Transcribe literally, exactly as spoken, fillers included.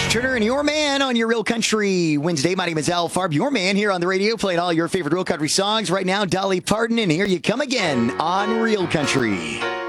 Turner and Your Man on your Real Country Wednesday. My name is Al Farb, Your Man here on the radio, playing all your favorite Real Country songs. Right now, Dolly Parton, and Here You Come Again on Real Country.